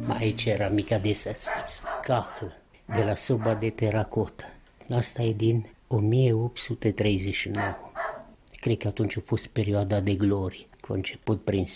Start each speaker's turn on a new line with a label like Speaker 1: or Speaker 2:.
Speaker 1: Aici era mica de săstis, cahlă, de la soba de teracotă. Asta e din 1839. Cred că atunci a fost perioada de glorie, că a început prin